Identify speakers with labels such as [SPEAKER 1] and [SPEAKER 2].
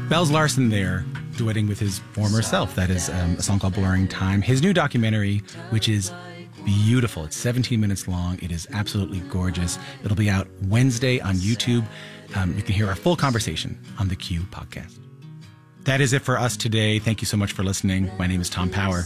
[SPEAKER 1] Bells Larson there, duetting with his former self. That is a song called Blurring Time. His new documentary, which is beautiful. It's 17 minutes long. It is absolutely gorgeous. It'll be out Wednesday on YouTube. You can hear our full conversation on the Q podcast. That is it for us today. Thank you so much for listening. My name is Tom Power.